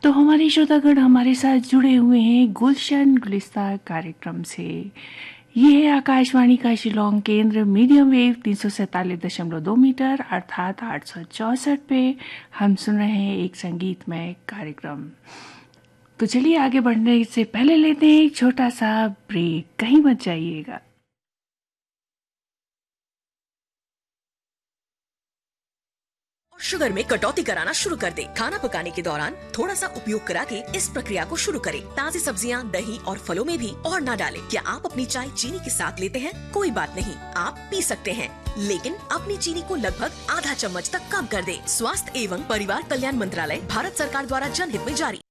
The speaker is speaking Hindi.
तो हमारे श्रोतागण हमारे साथ जुड़े हुए हैं गुलशन गुलिस्ता कार्यक्रम से। ये है आकाशवाणी का शिलोंग केंद्र मीडियम वेव 347.2 मीटर अर्थात 864 पे हम सुन रहे हैं एक संगीतमय कार्यक्रम। तो चलिए आगे बढ़ने से पहले लेते हैं एक छोटा सा ब्रेक, कहीं मत जाइएगा। शुगर में कटौती कराना शुरू कर दे। खाना पकाने के दौरान थोड़ा सा उपयोग करा के इस प्रक्रिया को शुरू करें। ताज़ी सब्जियां, दही और फलों में भी और न डालें। क्या आप अपनी चाय चीनी के साथ लेते हैं? कोई बात नहीं, आप पी सकते हैं, लेकिन अपनी चीनी को लगभग आधा चम्मच तक कम कर दें। स्वास्थ्य एवं परिवार कल्याण मंत्रालय, भारत सरकार द्वारा जनहित में जारी।